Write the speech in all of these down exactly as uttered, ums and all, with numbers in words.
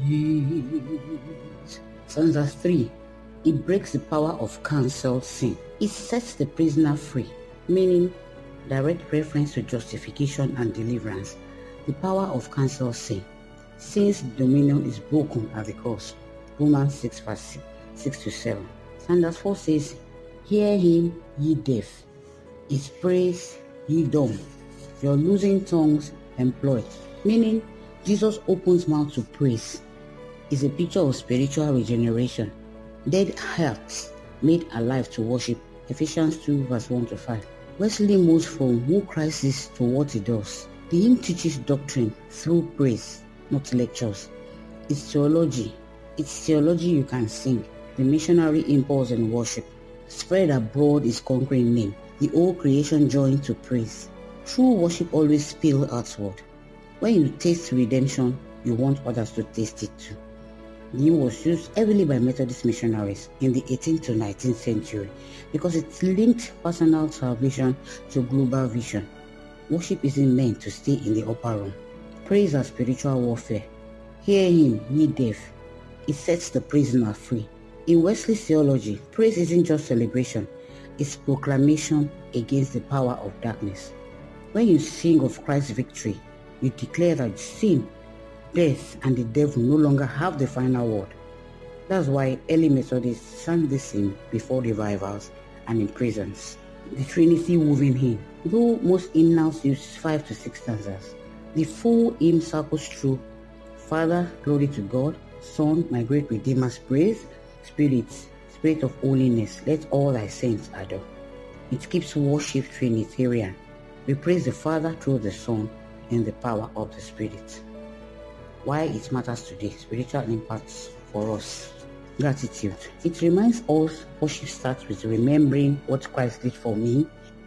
Stanza three. It breaks the power of cancelled sin. It sets the prisoner free, meaning direct reference to justification and deliverance. The power of cancelled sin. Sin's dominion is broken at the cross. Romans six verse six to seven. Stanza four says, hear him, ye deaf, his praise, ye dumb, your losing tongues employ. Meaning, Jesus opens mouth to praise. It's a picture of spiritual regeneration. Dead hearts made alive to worship. Ephesians two verse one to five. Wesley moves from who Christ is to what he does. The hymn teaches doctrine through praise, not lectures. It's theology. It's theology you can sing. The missionary impulse in worship. Spread abroad his conquering name. The whole creation joined to praise. True worship always spills outward. When you taste redemption, you want others to taste it too. The hymn was used heavily by Methodist missionaries in the eighteenth to nineteenth century because it linked personal salvation to global vision. Worship isn't meant to stay in the upper room. Praise as spiritual warfare. Hear him, ye deaf. It sets the prisoner free. In Wesley's theology, praise isn't just celebration, it's proclamation against the power of darkness. When you sing of Christ's victory, you declare that sin, death, and the devil no longer have the final word. That's why early Methodists sang this hymn before revivals and in prisons. The Trinity woven hymn. Though most hymnals use five to six stanzas, the full hymn circles through Father, glory to God; Son, my great Redeemer's praise; Spirit, Spirit of holiness, let all thy saints adore. It keeps worship Trinitarian. We praise the Father through the Son and the power of the Spirit. Why it matters today, spiritual impacts for us. Gratitude. It reminds us worship starts with remembering what Christ did for me.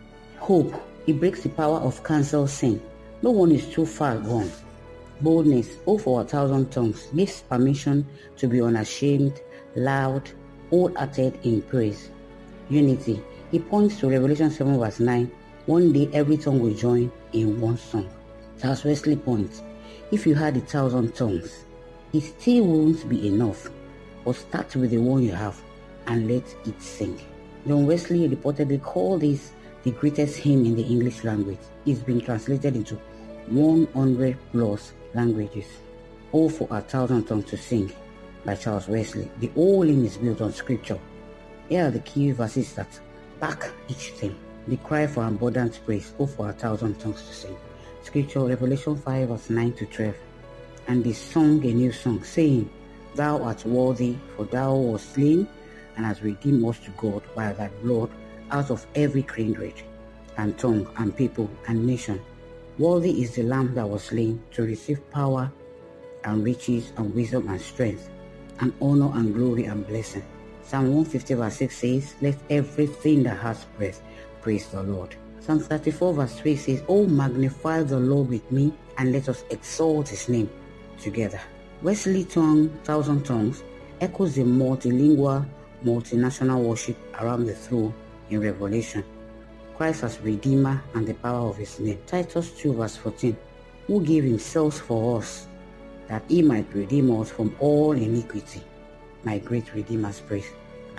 Hope. It breaks the power of cancelled sin. No one is too far gone. Boldness. Oh, for a thousand tongues. Gives permission to be unashamed, loud, wholehearted in praise. Unity. It points to Revelation seven verse nine. One day every tongue will join in one song. Charles Wesley points, if you had a thousand tongues, it still won't be enough. But start with the one you have and let it sing. John Wesley reportedly called this the greatest hymn in the English language. It's been translated into one hundred plus languages. Oh, for a thousand tongues to sing by Charles Wesley. The whole hymn is built on scripture. Here are the key verses that back each thing. The cry for abundant praise. Oh, for a thousand tongues to sing. Scripture, Revelation five verse nine to twelve. And they sung a new song, saying, Thou art worthy, for thou wast slain, and hast redeemed us to God by thy blood out of every kindred, and tongue, and people, and nation. Worthy is the Lamb that was slain to receive power, and riches, and wisdom, and strength, and honor, and glory, and blessing. Psalm one fifty verse six says, Let everything that has breath praise the Lord. Psalm thirty-four verse three says, Oh, magnify the Lord with me, and let us exalt his name together. Wesley tongue, thousand tongues, echoes the multilingual, multinational worship around the throne in Revelation. Christ as Redeemer and the power of his name. Titus two verse fourteen, who gave himself for us, that he might redeem us from all iniquity. My great Redeemer's praise.